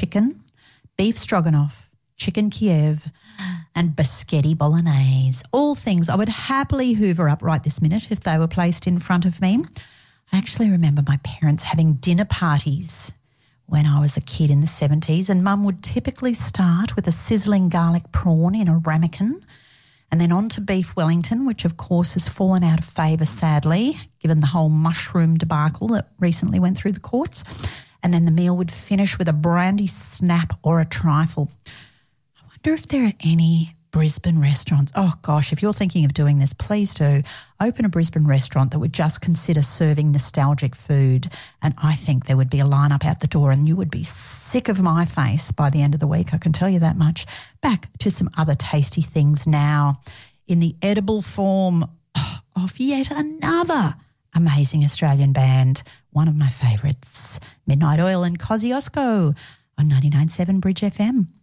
chicken, beef stroganoff, chicken Kiev, and biscotti bolognese. All things I would happily hoover up right this minute if they were placed in front of me. I actually remember my parents having dinner parties when I was a kid in the 70s, and Mum would typically start with a sizzling garlic prawn in a ramekin and then on to beef Wellington, which of course has fallen out of favour sadly, given the whole mushroom debacle that recently went through the courts. And then the meal would finish with a brandy snap or a trifle. I wonder if there are any Brisbane restaurants. Oh gosh, if you're thinking of doing this, please do open a Brisbane restaurant that would just consider serving nostalgic food, and I think there would be a lineup out the door and you would be sick of my face by the end of the week, I can tell you that much. Back to some other tasty things now in the edible form of yet another amazing Australian band, one of my favourites, Midnight Oil and Kosciuszko on 99.7 Bridge FM.